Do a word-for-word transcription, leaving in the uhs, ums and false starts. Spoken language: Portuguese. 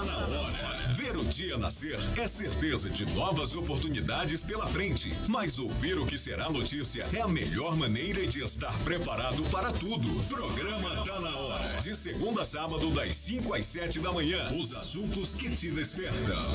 na hora. Ver o dia nascer é certeza de novas oportunidades pela frente. Mas ouvir o que será notícia é a melhor maneira de estar preparado para tudo. Programa Tá na Hora. De segunda a sábado, das cinco às sete da manhã. Os assuntos que te despertam.